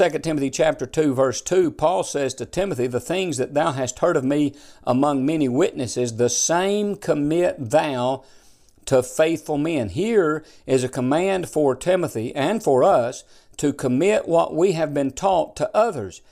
2 Timothy chapter 2, verse 2, Paul says to Timothy, "The things that thou hast heard of me among many witnesses, the same commit thou to faithful men." Here is a command for Timothy and for us to commit what we have been taught to others.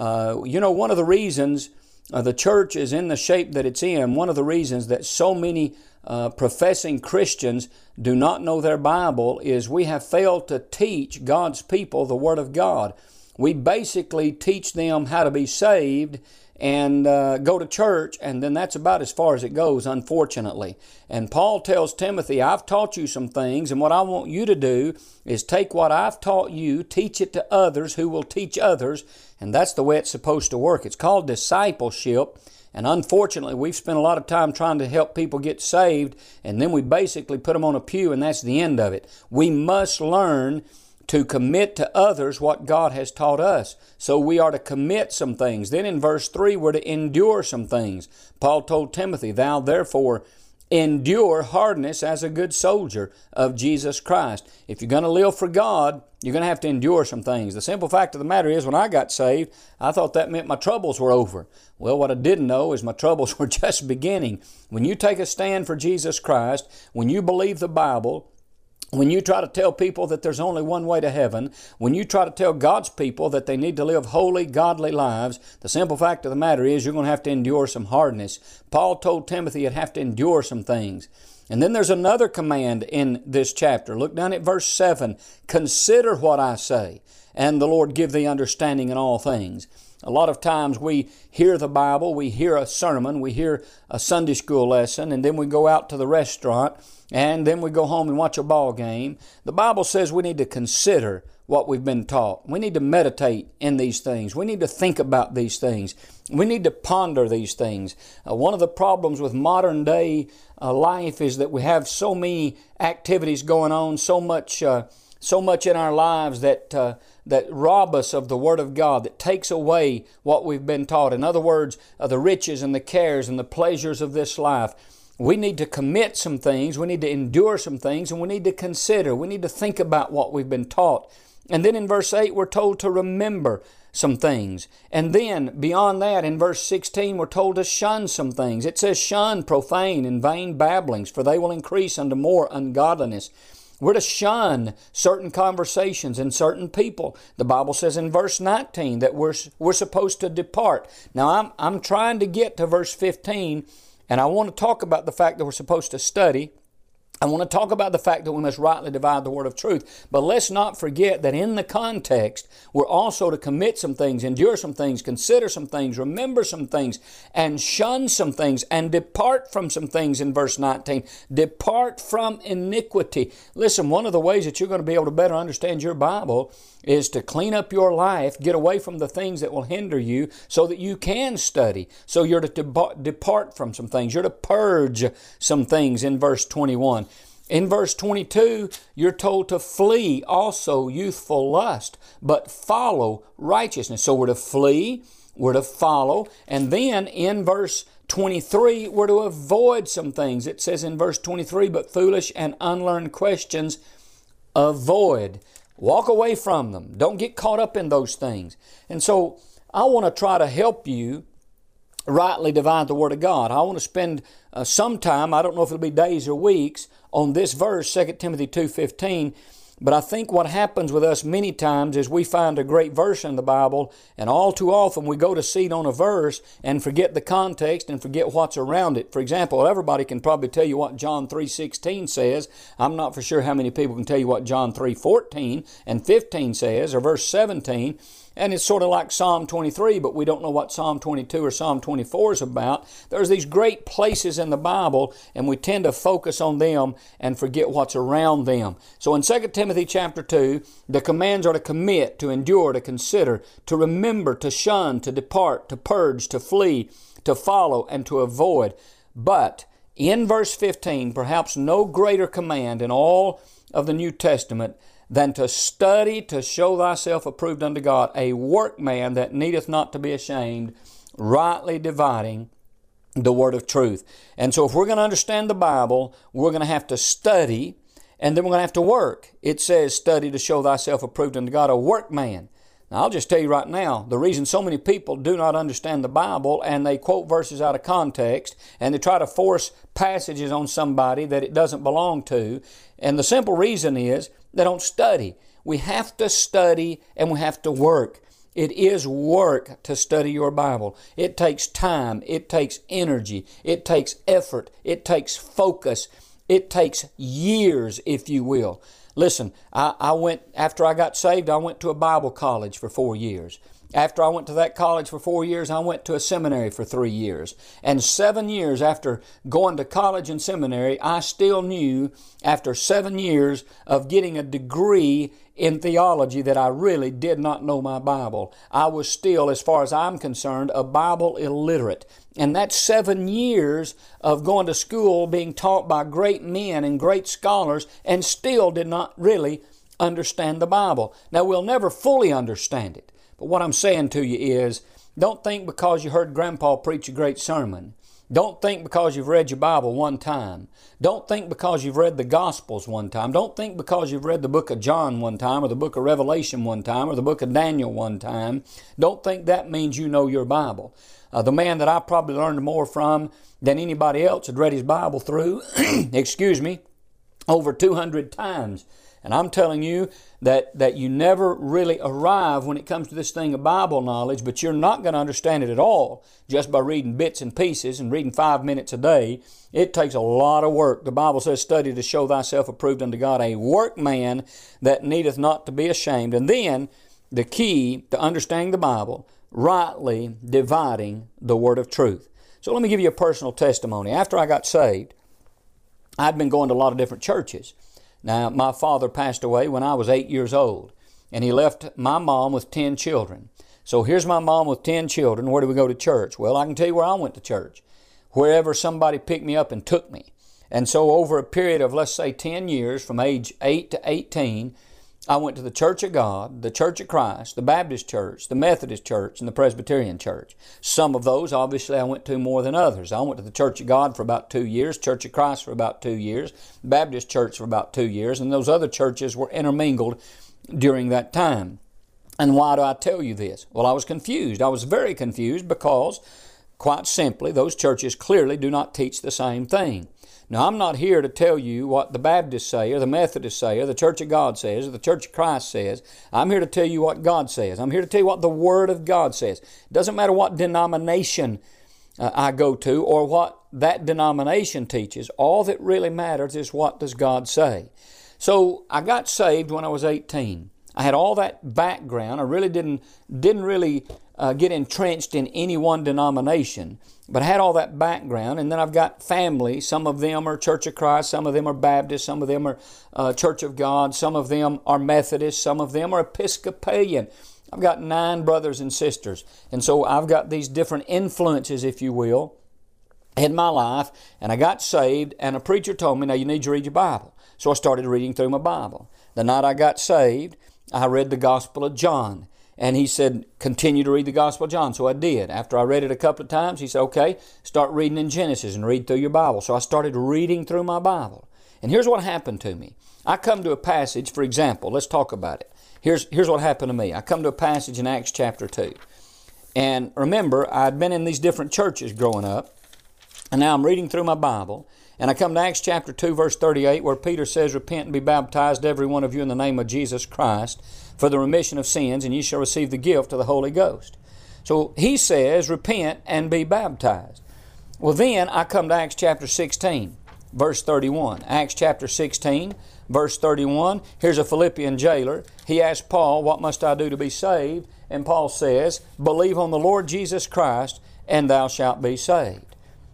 One of the reasons the church is in the shape that it's in, one of the reasons that so many professing Christians do not know their Bible is we have failed to teach God's people the Word of God. We basically teach them how to be saved and go to church, and then that's about as far as it goes, unfortunately. And Paul tells Timothy, "I've taught you some things, and what I want you to do is take what I've taught you, teach it to others who will teach others," and that's the way it's supposed to work. It's called discipleship, and unfortunately, we've spent a lot of time trying to help people get saved, and then we basically put them on a pew, and that's the end of it. We must learn to commit to others what God has taught us. So we are to commit some things. Then in verse 3, we're to endure some things. Paul told Timothy, "Thou therefore endure hardness as a good soldier of Jesus Christ." If you're going to live for God, you're going to have to endure some things. The simple fact of the matter is, when I got saved, I thought that meant my troubles were over. Well, what I didn't know is my troubles were just beginning. When you take a stand for Jesus Christ, when you believe the Bible, when you try to tell people that there's only one way to heaven, when you try to tell God's people that they need to live holy, godly lives, the simple fact of the matter is you're going to have to endure some hardness. Paul told Timothy he'd have to endure some things. And then there's another command in this chapter. Look down at verse 7. "Consider what I say, and the Lord give thee understanding in all things." A lot of times we hear the Bible, we hear a sermon, we hear a Sunday school lesson, and then we go out to the restaurant, and then we go home and watch a ball game. The Bible says we need to consider what we've been taught. We need to meditate in these things. We need to think about these things. We need to ponder these things. One of the problems with modern day life is that we have so many activities going on, so much in our lives that rob us of the Word of God, that takes away what we've been taught. In other words, the riches and the cares and the pleasures of this life. We need to commit some things, we need to endure some things, and we need to consider, we need to think about what we've been taught. And then in verse 8, we're told to remember some things. And then beyond that, in verse 16, we're told to shun some things. It says, "Shun profane and vain babblings, for they will increase unto more ungodliness." We're to shun certain conversations and certain people. The Bible says in verse 19 that we're supposed to depart. Now, I'm trying to get to verse 15, and I want to talk about the fact that we're supposed to study. I want to talk about the fact that we must rightly divide the word of truth. But let's not forget that in the context, we're also to commit some things, endure some things, consider some things, remember some things, and shun some things, and depart from some things in verse 19. Depart from iniquity. Listen, one of the ways that you're going to be able to better understand your Bible is to clean up your life, get away from the things that will hinder you so that you can study. So you're to depart from some things. You're to purge some things in verse 21. In verse 22, you're told to flee also youthful lust, but follow righteousness. So we're to flee, we're to follow, and then in verse 23, we're to avoid some things. It says in verse 23, "But foolish and unlearned questions avoid." Walk away from them. Don't get caught up in those things. And so I want to try to help you rightly divide the Word of God. I want to spend some time, I don't know if it'll be days or weeks, on this verse, 2 Timothy 2:15. But I think what happens with us many times is we find a great verse in the Bible, and all too often we go to seed on a verse and forget the context and forget what's around it. For example, everybody can probably tell you what John 3:16 says. I'm not for sure how many people can tell you what John 3:14 and 15 says, or verse 17. And it's sort of like Psalm 23, but we don't know what Psalm 22 or Psalm 24 is about. There's these great places in the Bible, and we tend to focus on them and forget what's around them. So in 2 Timothy chapter 2, the commands are to commit, to endure, to consider, to remember, to shun, to depart, to purge, to flee, to follow, and to avoid. But in verse 15, perhaps no greater command in all of the New Testament than to study to show thyself approved unto God, a workman that needeth not to be ashamed, rightly dividing the word of truth. And so if we're going to understand the Bible, we're going to have to study, and then we're going to have to work. It says, study to show thyself approved unto God, a workman. Now, I'll just tell you right now, the reason so many people do not understand the Bible and they quote verses out of context and they try to force passages on somebody that it doesn't belong to, and the simple reason is they don't study. We have to study and we have to work. It is work to study your Bible. It takes time. It takes energy. It takes effort. It takes focus. It takes years, if you will. Listen, after I got saved, I went to a Bible college for 4 years. After I went to that college for 4 years, I went to a seminary for 3 years. And 7 years after going to college and seminary, I still knew, after 7 years of getting a degree in theology, that I really did not know my Bible. I was still, as far as I'm concerned, a Bible illiterate. And that's 7 years of going to school, being taught by great men and great scholars, and still did not really understand the Bible. Now, we'll never fully understand it. But what I'm saying to you is, don't think because you heard Grandpa preach a great sermon. Don't think because you've read your Bible one time. Don't think because you've read the Gospels one time. Don't think because you've read the book of John one time or the book of Revelation one time or the book of Daniel one time. Don't think that means you know your Bible. The man that I probably learned more from than anybody else had read his Bible through, over 200 times. And I'm telling you that you never really arrive when it comes to this thing of Bible knowledge, but you're not going to understand it at all just by reading bits and pieces and reading 5 minutes a day. It takes a lot of work. The Bible says, study to show thyself approved unto God, a workman that needeth not to be ashamed. And then the key to understanding the Bible, rightly dividing the word of truth. So let me give you a personal testimony. After I got saved, I'd been going to a lot of different churches. Now, my father passed away when I was 8 years old, and he left my mom with 10 children. So here's my mom with 10 children. Where do we go to church? Well, I can tell you where I went to church. Wherever somebody picked me up and took me. And so over a period of, let's say, 10 years, from age 8 to 18, I went to the Church of God, the Church of Christ, the Baptist Church, the Methodist Church, and the Presbyterian Church. Some of those, obviously, I went to more than others. I went to the Church of God for about 2 years, Church of Christ for about 2 years, Baptist Church for about 2 years, and those other churches were intermingled during that time. And why do I tell you this? Well, I was confused. I was very confused because, quite simply, those churches clearly do not teach the same thing. Now, I'm not here to tell you what the Baptists say or the Methodists say or the Church of God says or the Church of Christ says. I'm here to tell you what God says. I'm here to tell you what the Word of God says. It doesn't matter what denomination I go to or what that denomination teaches. All that really matters is what does God say. So I got saved when I was 18. I had all that background. I really didn't really get entrenched in any one denomination, but I had all that background. And then I've got family. Some of them are Church of Christ, some of them are Baptist, some of them are Church of God, some of them are Methodist, some of them are Episcopalian. I've got 9 brothers and sisters, and so I've got these different influences, if you will, in my life. And I got saved, and a preacher told me, now you need to read your Bible. So I started reading through my Bible. The night I got saved, I read the Gospel of John. And he said, continue to read the Gospel of John. So I did. After I read it a couple of times, he said, okay, start reading in Genesis and read through your Bible. So I started reading through my Bible. And here's what happened to me. I come to a passage, for example, let's talk about it. Here's what happened to me. I come to a passage in Acts chapter 2. And remember, I'd been in these different churches growing up. And now I'm reading through my Bible. And I come to Acts chapter 2, verse 38, where Peter says, repent and be baptized, every one of you, in the name of Jesus Christ, for the remission of sins, and ye shall receive the gift of the Holy Ghost. So he says, repent and be baptized. Well, then I come to Acts chapter 16, verse 31. Acts chapter 16, verse 31. Here's a Philippian jailer. He asked Paul, what must I do to be saved? And Paul says, believe on the Lord Jesus Christ, and thou shalt be saved.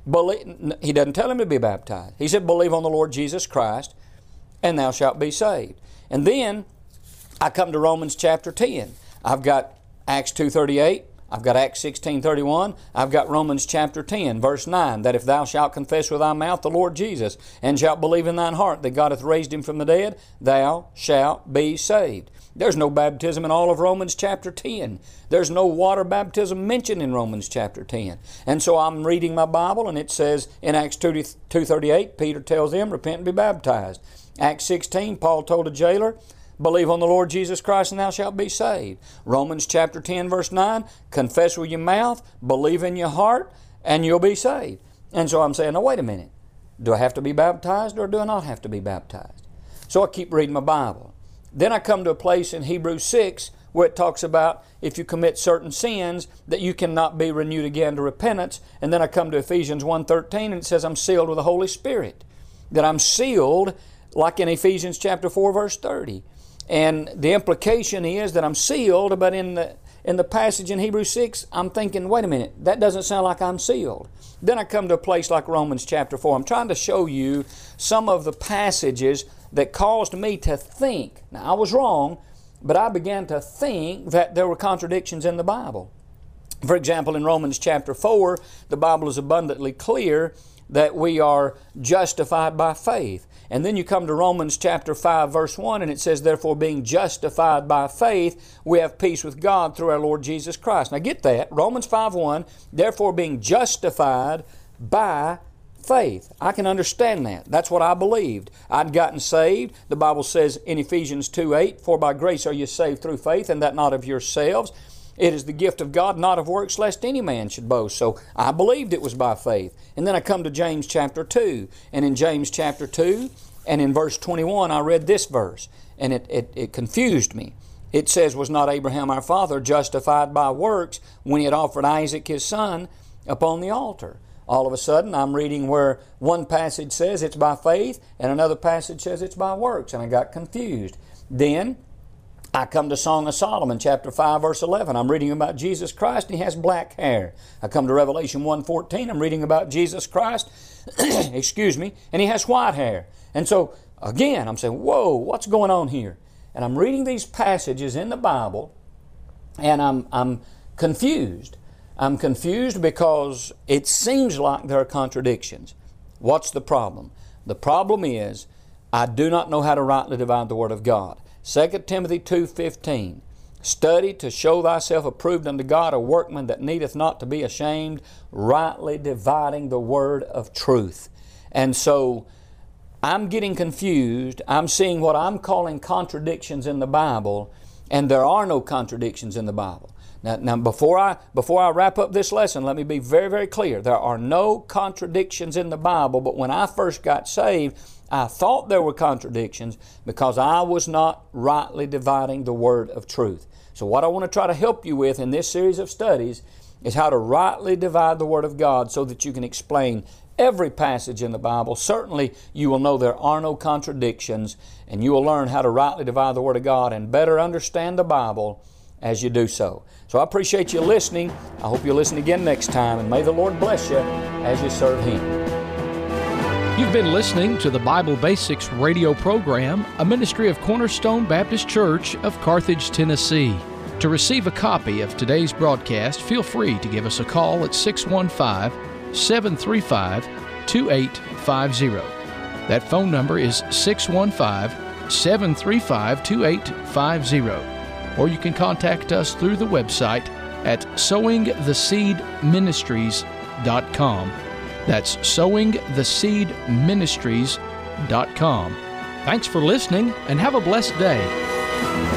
He doesn't tell him to be baptized. He said, believe on the Lord Jesus Christ, and thou shalt be saved. And then I come to Romans chapter 10. I've got Acts 2:38. I've got Acts 16:31. I've got Romans chapter 10, verse 9, that if thou shalt confess with thy mouth the Lord Jesus, and shalt believe in thine heart that God hath raised him from the dead, thou shalt be saved. There's no baptism in all of Romans chapter 10. There's no water baptism mentioned in Romans chapter 10. And so I'm reading my Bible, and it says in Acts 2:38, Peter tells them, repent and be baptized. Acts 16, Paul told a jailer, believe on the Lord Jesus Christ and thou shalt be saved. Romans chapter 10 verse 9, confess with your mouth, believe in your heart, and you'll be saved. And so I'm saying, now wait a minute. Do I have to be baptized or do I not have to be baptized? So I keep reading my Bible. Then I come to a place in Hebrews 6 where it talks about if you commit certain sins that you cannot be renewed again to repentance. And then I come to Ephesians 1:13 and it says I'm sealed with the Holy Spirit. That I'm sealed like in Ephesians chapter 4 verse 30. And the implication is that I'm sealed, but in the passage in Hebrews 6, I'm thinking, wait a minute, that doesn't sound like I'm sealed. Then I come to a place like Romans chapter 4. I'm trying to show you some of the passages that caused me to think. Now, I was wrong, but I began to think that there were contradictions in the Bible. For example, in Romans chapter 4, the Bible is abundantly clear that we are justified by faith. And then you come to Romans chapter 5 verse 1 and it says, therefore being justified by faith, we have peace with God through our Lord Jesus Christ. Now get that, Romans 5:1, therefore being justified by faith. I can understand that. That's what I believed. I'd gotten saved. The Bible says in Ephesians 2:8, for by grace are you saved through faith, and that not of yourselves. It is the gift of God, not of works, lest any man should boast. So I believed it was by faith. And then I come to James chapter 2. And in James chapter 2 and in verse 21, I read this verse. And it confused me. It says, was not Abraham our father justified by works when he had offered Isaac his son upon the altar? All of a sudden, I'm reading where one passage says it's by faith and another passage says it's by works. And I got confused. Then I come to Song of Solomon, chapter 5, verse 11. I'm reading about Jesus Christ, and he has black hair. I come to Revelation 1:14. I'm reading about Jesus Christ, excuse me, and he has white hair. And so, again, I'm saying, whoa, what's going on here? And I'm reading these passages in the Bible, and I'm confused. I'm confused because it seems like there are contradictions. What's the problem? The problem is I do not know how to rightly divide the Word of God. 2 Timothy 2:15, study to show thyself approved unto God, a workman that needeth not to be ashamed, rightly dividing the word of truth. And so I'm getting confused. I'm seeing what I'm calling contradictions in the Bible, and there are no contradictions in the Bible. Now before I wrap up this lesson, let me be very, very clear. There are no contradictions in the Bible, but when I first got saved, I thought there were contradictions because I was not rightly dividing the word of truth. So what I want to try to help you with in this series of studies is how to rightly divide the Word of God so that you can explain every passage in the Bible. Certainly you will know there are no contradictions, and you will learn how to rightly divide the Word of God and better understand the Bible as you do so. So I appreciate you listening. I hope you'll listen again next time, and may the Lord bless you as you serve Him. You've been listening to the Bible Basics radio program, a ministry of Cornerstone Baptist Church of Carthage, Tennessee. To receive a copy of today's broadcast, feel free to give us a call at 615-735-2850. That phone number is 615-735-2850. Or you can contact us through the website at sowingtheseedministries.com. That's sowingtheseedministries.com. Thanks for listening and have a blessed day.